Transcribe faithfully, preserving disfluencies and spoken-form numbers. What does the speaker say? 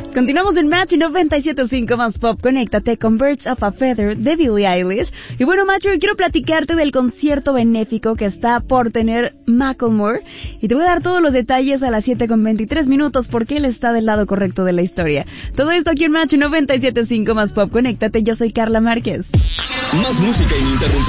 Continuamos en Match noventa y siete punto cinco más pop. Conéctate con Birds of a Feather de Billie Eilish. Y bueno, Match, hoy quiero platicarte del concierto benéfico que está por tener Macklemore. Y te voy a dar todos los detalles a las siete con veintitrés minutos porque él está del lado correcto de la historia. Todo esto aquí en Match noventa y siete punto cinco más pop. Conéctate, yo soy Carla Márquez. Más música ininterrumpida.